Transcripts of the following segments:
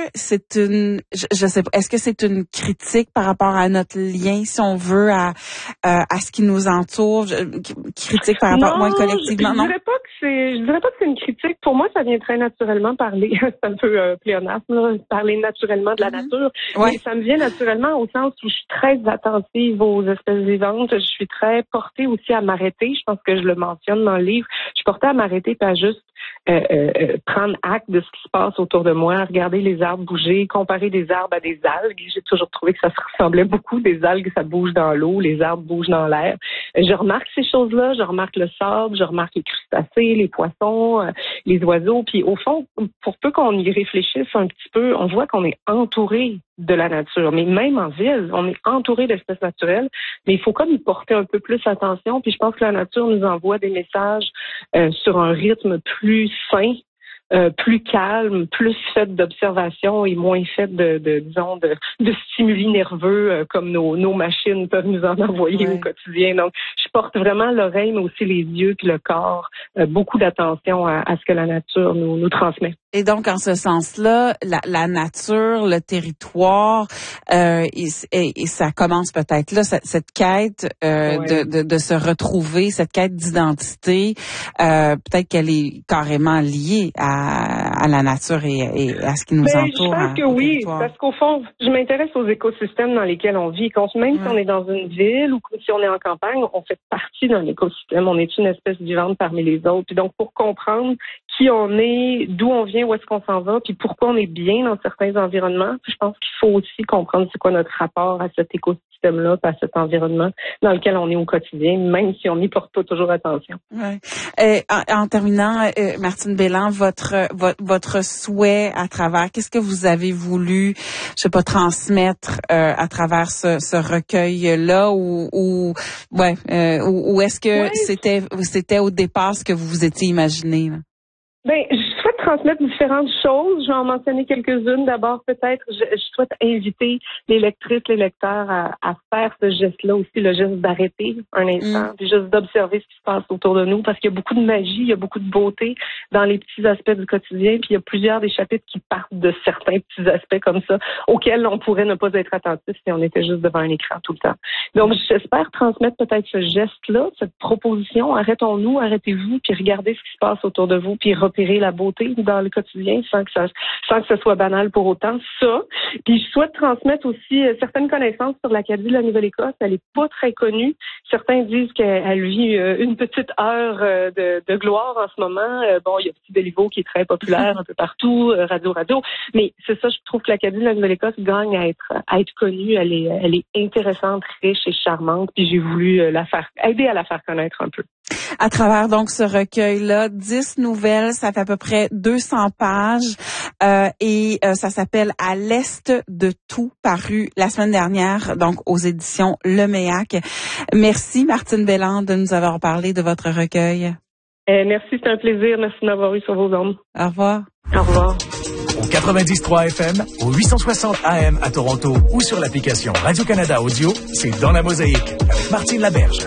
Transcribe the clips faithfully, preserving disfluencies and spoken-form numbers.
c'est une, je, je sais pas, est-ce que c'est une critique par rapport à notre lien, si on veut, à euh, à ce qui nous entoure, je, critique par rapport, non, moins collectivement, je, non? Je dirais pas que c'est, je dirais pas que c'est une critique. Pour moi, ça vient très naturellement parler. C'est un peu euh, pléonasme, là, parler naturellement de la Mm-hmm. nature. Ouais. Mais ça me vient naturellement au sens où je suis très attentive aux espèces vivantes. Je suis très portée aussi à m'arrêter. Je pense que je le mentionne dans le livre. Je suis portée à m'arrêter, pas juste Euh, euh, prendre acte de ce qui se passe autour de moi, regarder les arbres bouger, comparer des arbres à des algues. J'ai toujours trouvé que ça se ressemblait beaucoup. Des algues, ça bouge dans l'eau, les arbres bougent dans l'air. Je remarque ces choses-là, je remarque le sable, je remarque les crustacés, les poissons, euh, les oiseaux. Puis au fond, pour peu qu'on y réfléchisse un petit peu, on voit qu'on est entouré de la nature. Mais même en ville, on est entouré d'espèces naturelles, mais il faut comme y porter un peu plus attention. Puis je pense que la nature nous envoie des messages euh, sur un rythme plus sain, euh, plus calme, plus fait d'observation et moins fait de, de disons, de, de stimuli nerveux euh, comme nos, nos machines peuvent nous en envoyer Ouais. au quotidien. Donc, je porte vraiment l'oreille, mais aussi les yeux puis le corps, euh, beaucoup d'attention à, à ce que la nature nous, nous transmet. Et donc, en ce sens-là, la, la nature, le territoire, euh, et, et, et ça commence peut-être là, cette, cette quête euh, Ouais. de, de, de se retrouver, cette quête d'identité, euh, peut-être qu'elle est carrément liée à, à la nature et, et à ce qui nous Ben, entoure. je pense à, que au oui, territoire. parce qu'au fond, je m'intéresse aux écosystèmes dans lesquels on vit. Quand, même Ouais. si on est dans une ville ou si on est en campagne, on fait partie d'un écosystème. On est une espèce vivante parmi les autres. Puis donc, pour comprendre qui on est, d'où on vient, où est-ce qu'on s'en va, puis pourquoi on est bien dans certains environnements, je pense qu'il faut aussi comprendre c'est quoi notre rapport à cet écosystème-là, à cet environnement dans lequel on est au quotidien, même si on n'y porte pas toujours attention. Ouais. Euh, en, en terminant, euh, Martine Béland, votre, votre votre souhait à travers, qu'est-ce que vous avez voulu, je sais pas, transmettre euh, à travers ce, ce recueil-là, ou ou ouais, euh, ou, ou est-ce que Ouais. c'était c'était au départ ce que vous vous étiez imaginé, là? Ben, je souhaite transmettre différentes choses. Je vais en mentionner quelques-unes. D'abord, peut-être, je, je souhaite inviter les lectrices, les lecteurs à, à faire ce geste-là aussi, le geste d'arrêter un instant, Mm. puis juste d'observer ce qui se passe autour de nous, parce qu'il y a beaucoup de magie, il y a beaucoup de beauté dans les petits aspects du quotidien, puis il y a plusieurs des chapitres qui partent de certains petits aspects comme ça, auxquels on pourrait ne pas être attentif si on était juste devant un écran tout le temps. Donc, j'espère transmettre peut-être ce geste-là, cette proposition. Arrêtons-nous, arrêtez-vous, puis regardez ce qui se passe autour de vous, puis repérer la beauté dans le quotidien sans que ça, sans que ce soit banal pour autant. Ça. Puis je souhaite transmettre aussi euh, certaines connaissances sur l'Acadie de la Nouvelle-Écosse. Elle est pas très connue. Certains disent qu'elle vit euh, une petite heure euh, de, de gloire en ce moment. Euh, bon, il y a Petit Béliveau qui est très populaire un peu partout, euh, Radio Radio. Mais c'est ça, je trouve que l'Acadie de la Nouvelle-Écosse gagne à être à être connue. Elle est elle est intéressante, riche et charmante. Puis j'ai voulu euh, la faire aider à la faire connaître un peu. À travers donc ce recueil-là, dix nouvelles, ça fait à peu près deux cents pages euh, et euh, ça s'appelle À l'Est de tout, paru la semaine dernière, donc aux éditions Le Méac. Merci Martine Béland de nous avoir parlé de votre recueil. Euh, merci, c'est un plaisir. Merci de m'avoir eu sur vos ondes. Au revoir. Au revoir. Au quatre-vingt-dix point trois F M, au huit cent soixante A M à Toronto ou sur l'application Radio-Canada Audio, c'est Dans la Mosaïque avec Martine Laberge.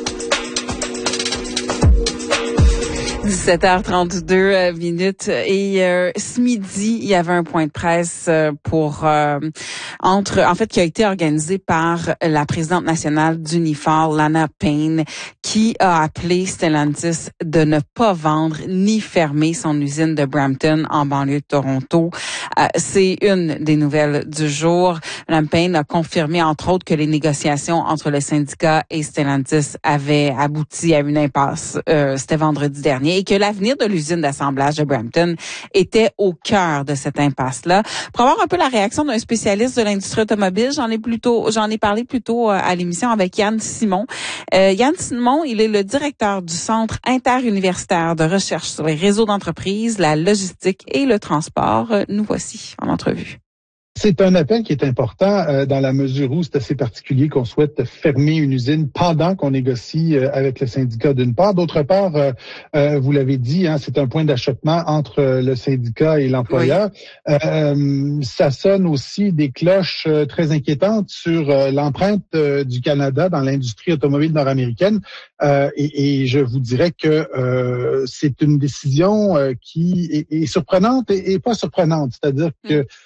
dix-sept heures trente-deux euh, minutes et euh, ce midi, il y avait un point de presse euh, pour euh, entre en fait qui a été organisé par la présidente nationale d'Unifor, Lana Payne, qui a appelé Stellantis de ne pas vendre ni fermer son usine de Brampton en banlieue de Toronto. Euh, c'est une des nouvelles du jour. Mme Payne a confirmé entre autres que les négociations entre le syndicat et Stellantis avaient abouti à une impasse. Euh, c'était vendredi dernier. Et que l'avenir de l'usine d'assemblage de Brampton était au cœur de cette impasse-là. Pour avoir un peu la réaction d'un spécialiste de l'industrie automobile, j'en ai plutôt, j'en ai parlé plutôt à l'émission avec Yann Simon. Euh, Yann Simon, il est le directeur du Centre interuniversitaire de recherche sur les réseaux d'entreprises, la logistique et le transport. Nous voici en entrevue. C'est un appel qui est important euh, dans la mesure où c'est assez particulier qu'on souhaite fermer une usine pendant qu'on négocie euh, avec le syndicat d'une part. D'autre part, euh, euh, vous l'avez dit, hein, c'est un point d'achoppement entre euh, le syndicat et l'employeur. Oui. Euh, ça sonne aussi des cloches euh, très inquiétantes sur euh, l'empreinte euh, du Canada dans l'industrie automobile nord-américaine. Euh, et, et je vous dirais que euh, c'est une décision euh, qui est, est surprenante et, et pas surprenante. C'est-à-dire que